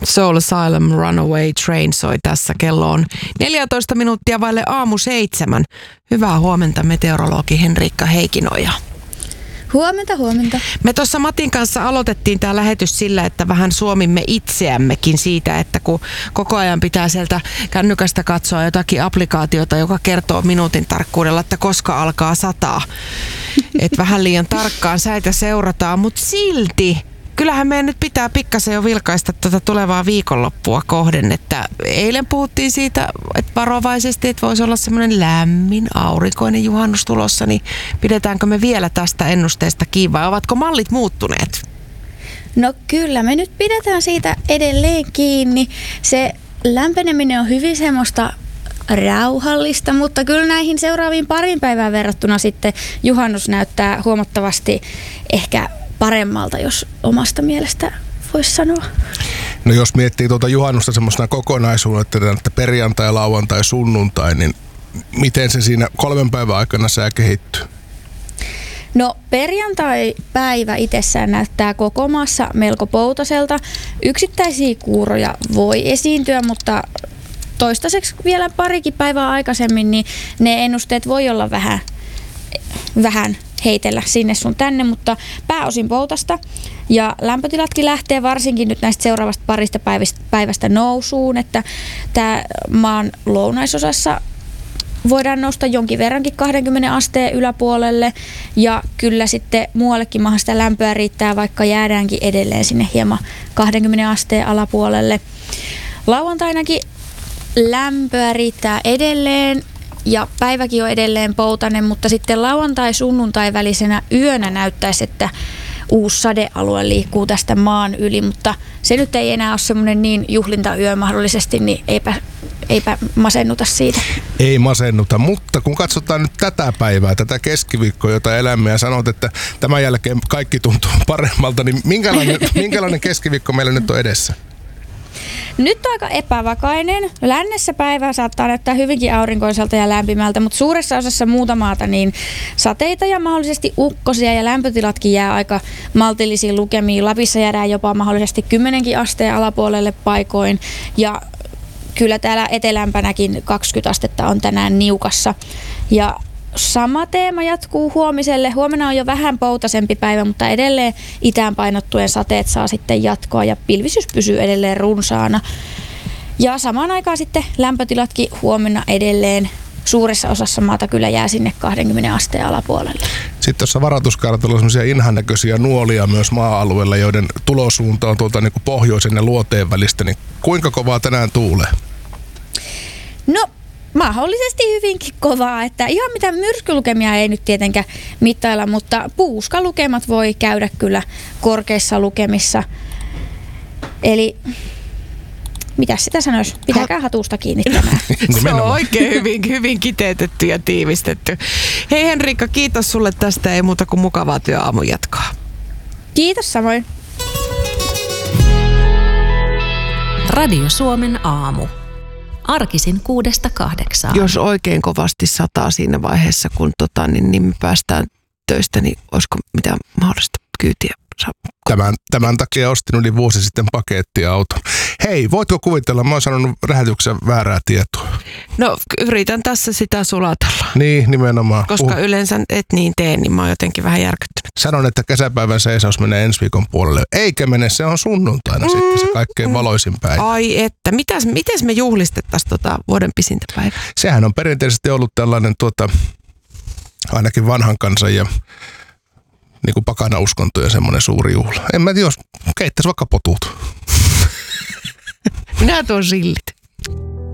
Soul Asylum Runaway Train soi tässä. Kello on 14 minuuttia vaille 6:07. Hyvää huomenta meteorologi Henriikka Heikinoja. Huomenta. Me tuossa Matin kanssa aloitettiin tämä lähetys sillä, että vähän suomimme itseämmekin siitä, että kun koko ajan pitää sieltä kännykästä katsoa jotakin applikaatiota, joka kertoo minuutin tarkkuudella, että koska alkaa sataa. Että vähän liian tarkkaan säitä seurataan, mutta silti kyllähän meidän nyt pitää pikkasen jo vilkaista tuota tulevaa viikonloppua kohden, että eilen puhuttiin siitä, että varovaisesti, että voisi olla semmoinen lämmin, aurinkoinen juhannus tulossa, niin pidetäänkö me vielä tästä ennusteesta kiinni vai ovatko mallit muuttuneet? No kyllä, me nyt pidetään siitä edelleen kiinni. Se lämpeneminen on hyvin semmoista rauhallista, mutta kyllä näihin seuraaviin parin päivään verrattuna sitten juhannus näyttää huomattavasti ehkä paremmalta, jos omasta mielestä voisi sanoa. No jos miettii tuota juhannusta semmoisena kokonaisuutena, että perjantai, lauantai, sunnuntai, niin miten se siinä 3 päivän aikana sää kehittyy? No perjantai-päivä itsessään näyttää koko maassa melko poutaselta. Yksittäisiä kuuroja voi esiintyä, mutta toistaiseksi vielä parikin päivää aikaisemmin, niin ne ennusteet voi olla vähän heitellä sinne sun tänne, mutta pääosin poutasta. Ja lämpötilatkin lähtee varsinkin nyt näistä seuraavasta parista päivästä nousuun, että tämä maan lounaisosassa voidaan nousta jonkin verrankin 20 asteen yläpuolelle ja kyllä sitten muuallekin maahan sitä lämpöä riittää, vaikka jäädäänkin edelleen sinne hieman 20 asteen alapuolelle. Lauantainakin lämpöä riittää edelleen ja päiväkin on edelleen poutainen, mutta sitten lauantai-sunnuntai välisenä yönä näyttäisi, että uusi sadealue liikkuu tästä maan yli, mutta se nyt ei enää ole semmoinen niin juhlintayö mahdollisesti, niin eipä masennuta siitä. Ei masennuta, mutta kun katsotaan nyt tätä päivää, tätä keskiviikkoa, jota elämme ja sanot, että tämän jälkeen kaikki tuntuu paremmalta, niin minkälainen keskiviikko meillä nyt on edessä? Nyt on aika epävakainen. Lännessä päivä saattaa näyttää hyvinkin aurinkoiselta ja lämpimältä, mutta suuressa osassa muuta maata niin sateita ja mahdollisesti ukkosia ja lämpötilatkin jää aika maltillisiin lukemiin. Lapissa jäädään jopa mahdollisesti 10 asteen alapuolelle paikoin ja kyllä täällä etelämpänäkin 20 astetta on tänään niukassa. Ja sama teema jatkuu huomiselle. Huomenna on jo vähän poutaisempi päivä, mutta edelleen itään painottuen sateet saa sitten jatkoa ja pilvisyys pysyy edelleen runsaana. Ja samaan aikaan sitten lämpötilatkin huomenna edelleen suuressa osassa maata kyllä jää sinne 20 asteen alapuolelle. Sitten tuossa varoituskartalla on sellaisia inhannäköisiä nuolia myös maa-alueella, joiden tulosuunta on tuolta niin kuin pohjoisen ja luoteen välistä. Niin kuinka kovaa tänään tuulee? No mahdollisesti hyvinkin kovaa, että ihan mitään myrskylukemia ei nyt tietenkään mittailla, mutta puuskalukemat voi käydä kyllä korkeissa lukemissa. Eli mitäs sitä sanoisi? Pitäkää hatusta kiinni tänään. Se on oikein hyvin kiteytetty ja tiivistetty. Hei Henriikka, kiitos sulle tästä. Ei muuta kuin mukavaa työaamun jatkoa. Kiitos samoin. Radio Suomen aamu. Arkisin 6-8. Jos oikein kovasti sataa siinä vaiheessa, kun niin me päästään töistä, niin olisiko mitään mahdollista kyytiä? Tämän takia ostin yli vuosi sitten pakettiauton. Hei, voitko kuvitella, mä oon sanonut lähetyksen väärää tietoa. No, yritän tässä sitä sulatella. Niin, nimenomaan. Koska yleensä et niin tee, niin mä oon jotenkin vähän järkyttynyt. Sanon, että kesäpäivän seisaus menee ensi viikon puolelle. Eikä mene, se on sunnuntaina sitten se kaikkein valoisin päivä. Ai että, mites me juhlistettaisiin vuoden pisintä päivää? Sehän on perinteisesti ollut tällainen ainakin vanhan kansan ja niin kuin pakana-uskonto ja semmoinen suuri juhla. En mä tiedä, jos keittäisi vaikka potut. Minä tuon sillit.